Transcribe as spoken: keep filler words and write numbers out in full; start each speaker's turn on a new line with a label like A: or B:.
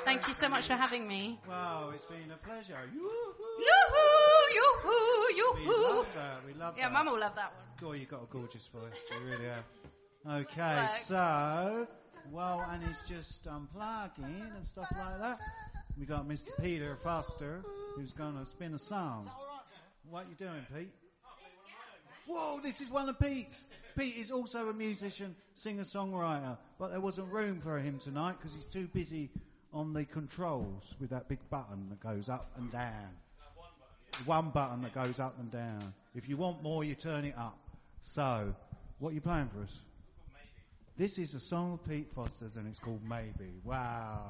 A: Thank you so much for having me.
B: Wow, it's been a pleasure. Yoo-hoo!
A: Yoo-hoo, yoo-hoo, yoo-hoo.
B: We love that. We love
A: yeah,
B: that.
A: Mum will love that one.
B: God, you've got a gorgeous voice. You really have. Okay, so, well, and he's just unplugging and stuff like that. We got Mister Peter Foster, who's going to spin a song. What are you doing, Pete? Whoa, this is one of Pete's. Pete is also a musician, singer-songwriter, but there wasn't room for him tonight because he's too busy on the controls with that big button that goes up and down. One button that goes up and down. If you want more, you turn it up. So, what are you playing for us? This is a song of Pete Foster's and it's called Maybe. Wow.